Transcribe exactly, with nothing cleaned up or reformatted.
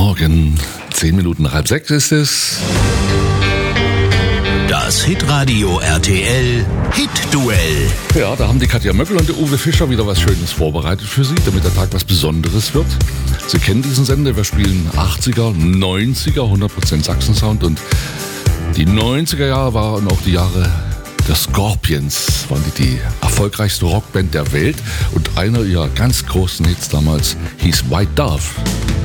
Morgen, zehn Minuten nach halb sechs ist es. Das Hitradio R T L Hit-Duell. Ja, da haben die Katja Möckel und der Uwe Fischer wieder was Schönes vorbereitet für Sie, damit der Tag was Besonderes wird. Sie kennen diesen Sender, wir spielen achtziger, neunziger, hundert Prozent Sachsen-Sound und die neunziger Jahre waren auch die Jahre der Scorpions, waren die die erfolgreichste Rockband der Welt und einer ihrer ganz großen Hits damals hieß White Dove.